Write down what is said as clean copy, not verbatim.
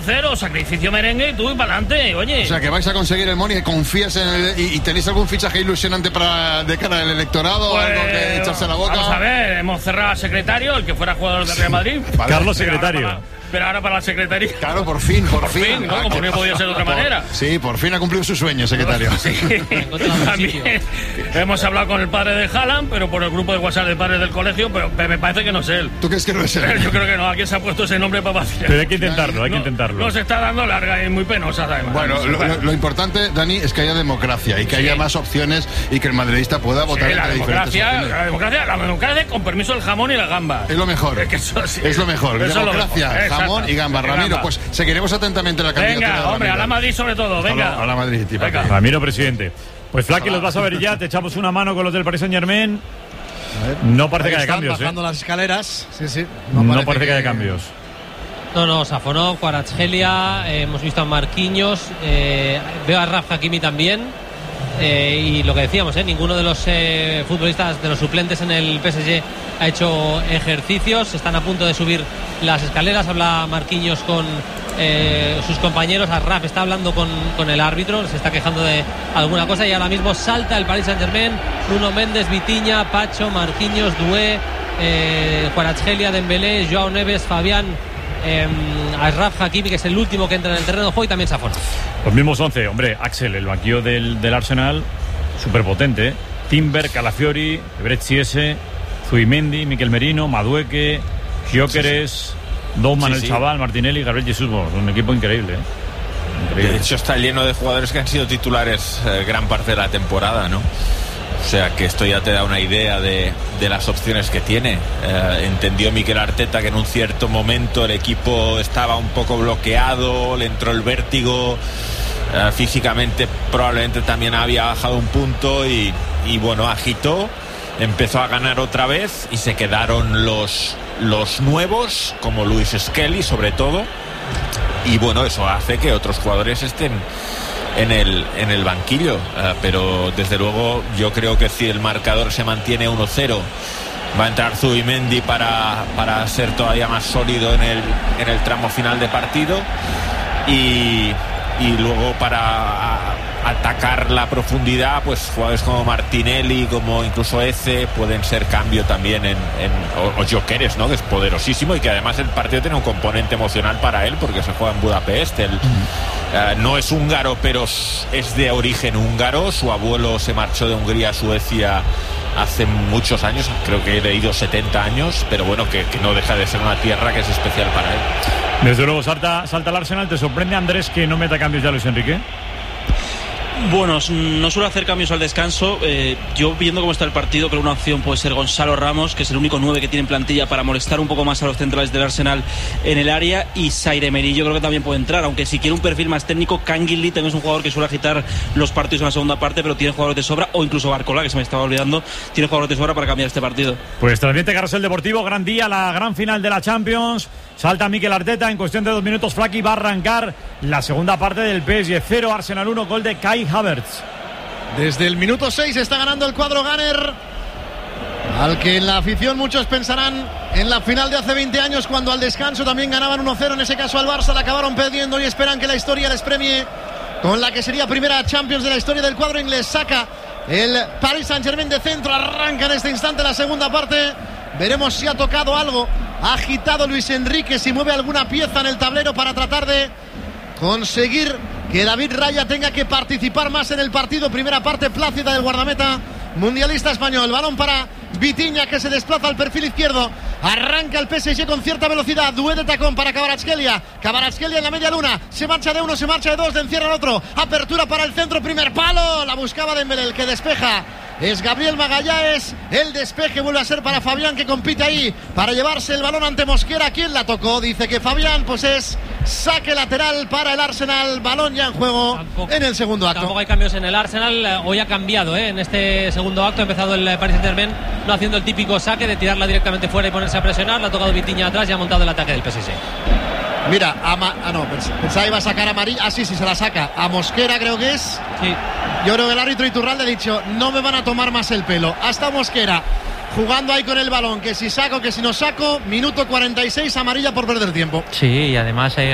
1-0, sacrificio merengue y tú y para adelante, oye. O sea, que vais a conseguir el money, confías en el... ¿Y tenéis algún fichaje ilusionante de cara al electorado? Pues, ¿Algo que echarse la boca? Vamos a ver, hemos cerrado al secretario, el que fuera jugador del Real Madrid. Vale. Carlos Secretario. Pero ahora para la secretaría. Claro, por fin. ¿no? Como no podía ser de otra manera. Sí, por fin ha cumplido su sueño, secretario. Sí. También hemos hablado con el padre de Haaland, pero por el grupo de WhatsApp de padres del colegio, pero me parece que no es él. ¿Tú crees que no es él? Yo creo que no, alguien se ha puesto ese nombre para vacilar. Pero hay que intentarlo, No se está dando larga y muy penosa, además. Bueno, lo importante, Dani, es que haya democracia y que haya más opciones y que el madridista pueda votar entre diferentes opciones. La democracia con permiso del jamón y la gamba. Es lo mejor. Es que eso sí. Es lo mejor. Eso Democracia, es lo mejor. jamón y gamba. Ramiro, pues seguiremos atentamente la candidatura. Venga, hombre, a la Madrid sobre todo, venga. A la Madrid, tipo. Ramiro, presidente. Pues Flaky, los vas a ver ya, te echamos una mano con los del Paris Saint-Germain. No parece que haya cambios, bajando las escaleras. Sí. No parece que haya cambios. No, Safonov, Kvaratskhelia, hemos visto a Marquinhos, veo a Raf Hakimi también. Y lo que decíamos, ninguno de los futbolistas, de los suplentes en el PSG ha hecho ejercicios, están a punto de subir las escaleras. Habla Marquinhos con sus compañeros, Raf está hablando con el árbitro, se está quejando de alguna cosa y ahora mismo salta el Paris Saint-Germain. Bruno Méndez, Vitinha, Pacho, Marquinhos, Doué, Kvaratskhelia, Dembélé, Joao Neves, Fabián, Achraf Hakimi, que es el último que entra en el terreno de juego, y también Safonov. Los mismos 11, hombre. Axel, el banquillo del Arsenal, súper potente, ¿eh? Timber, Calafiori, Brecciese, Zubimendi, Mikel Merino, Madueque, Gyökeres, Dougman, el chaval, Martinelli, Gabriel Jesús. Un equipo increíble, ¿eh? Increíble. De hecho, está lleno de jugadores que han sido titulares gran parte de la temporada, ¿no? O sea, que esto ya te da una idea de las opciones que tiene. Entendió Mikel Arteta que en un cierto momento el equipo estaba un poco bloqueado, le entró el vértigo, físicamente probablemente también había bajado un punto y bueno, agitó, empezó a ganar otra vez y se quedaron los nuevos, como Luis Skelly sobre todo, y bueno, eso hace que otros jugadores estén en el banquillo, pero desde luego yo creo que si el marcador se mantiene 1-0 va a entrar Zubimendi para ser todavía más sólido en el tramo final de partido y luego para atacar la profundidad, pues jugadores como Martinelli, como incluso Eze pueden ser cambio también o Gyökeres, ¿no? Que es poderosísimo y que además el partido tiene un componente emocional para él porque se juega en Budapest. No es húngaro, pero es de origen húngaro. Su abuelo se marchó de Hungría a Suecia hace muchos años, creo que he leído 70 años, pero bueno, que no deja de ser una tierra que es especial para él. Desde luego salta el Arsenal. ¿Te sorprende, Andrés, que no meta cambios ya Luis Enrique? Bueno, no suelo hacer cambios al descanso. Yo, viendo cómo está el partido, creo que una opción puede ser Gonzalo Ramos, que es el único 9 que tiene en plantilla para molestar un poco más a los centrales del Arsenal en el área, y Zaire Emery yo creo que también puede entrar, aunque si quiere un perfil más técnico, Canguilí también es un jugador que suele agitar los partidos en la segunda parte, pero tiene jugadores de sobra, o incluso Barcola, que se me estaba olvidando, tiene jugadores de sobra para cambiar este partido. Pues transmite Carrusel Deportivo, gran día, la gran final de la Champions. Salta Mikel Arteta, en cuestión de 2 minutos Flaky va a arrancar la segunda parte del PSG 0, Arsenal 1, gol de Kai Havertz. Desde el minuto 6 está ganando el cuadro Gunner, al que en la afición muchos pensarán en la final de hace 20 años, cuando al descanso también ganaban 1-0, en ese caso al Barça, la acabaron perdiendo, y esperan que la historia les premie con la que sería primera Champions de la historia del cuadro inglés. Saca el Paris Saint-Germain de centro, arranca en este instante la segunda parte. Veremos si ha tocado algo, ha agitado Luis Enrique, si mueve alguna pieza en el tablero para tratar de conseguir que David Raya tenga que participar más en el partido. Primera parte plácida del guardameta mundialista español. Balón para Vitinha, que se desplaza al perfil izquierdo. Arranca el PSG con cierta velocidad. Doué de tacón para Kvaratskhelia. Kvaratskhelia en la media luna. Se marcha de uno, se marcha de dos, de encierra al otro. Apertura para el centro, primer palo. La buscaba Dembélé, el que despeja es Gabriel Magallanes. El despeje vuelve a ser para Fabián, que compite ahí para llevarse el balón ante Mosquera. ¿Quién la tocó? Dice que Fabián, pues es saque lateral para el Arsenal. Balón ya en juego en el segundo acto. Tampoco hay cambios en el Arsenal. Hoy ha cambiado, en este segundo acto. Ha empezado el Paris Saint-Germain no haciendo el típico saque de tirarla directamente fuera y ponerse a presionar. La ha tocado Vitinha atrás y ha montado el ataque del PSG. Mira, pensaba iba a sacar a María. Sí, se la saca a Mosquera, creo que es. Sí. Yo creo que el árbitro Iturralde ha dicho: no me van a tomar más el pelo. Hasta Mosquera jugando ahí con el balón, que si saco, que si no saco. Minuto 46, amarilla por perder tiempo. Sí, y además